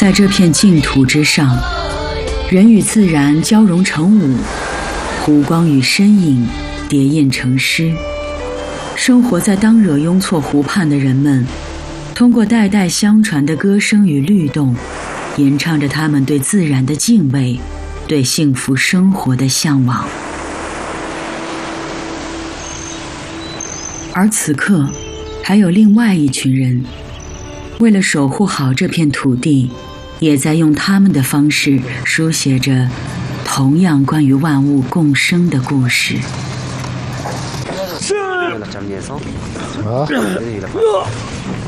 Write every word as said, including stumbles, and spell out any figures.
在这片净土之上，人与自然交融成舞，湖光与身影叠印成诗。生活在当惹雍措湖畔的人们，通过代代相传的歌声与律动，吟唱着他们对自然的敬畏，对幸福生活的向往。而此刻，还有另外一群人，为了守护好这片土地，也在用他们的方式书写着同样关于万物共生的故事。 啊